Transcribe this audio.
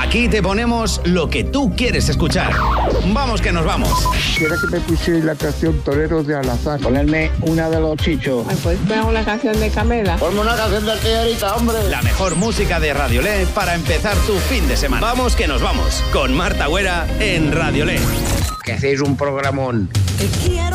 Aquí te ponemos lo que tú quieres escuchar. Vamos que nos vamos. Quiero que me pusierais la canción Toreros de Alazán. Ponerme una de Los Chichos. ¿Me puedes poner una canción de Camela? Ponme una canción de Tijerita, hombre. La mejor música de Radiolé para empezar tu fin de semana. Vamos que nos vamos. Con Marta Güera en Radiolé. Que hacéis un programón. Te quiero.